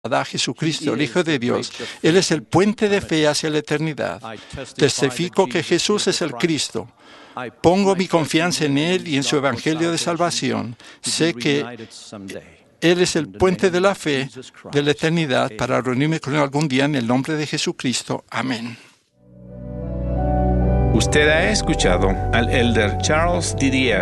a Jesucristo, el Hijo de Dios. Él es el puente de fe hacia la eternidad. Testifico que Jesús es el Cristo. Pongo mi confianza en Él y en su Evangelio de salvación. Sé que Él es el puente de la fe de la eternidad para reunirme con Él algún día en el nombre de Jesucristo. Amén. Usted ha escuchado al elder Charles Didier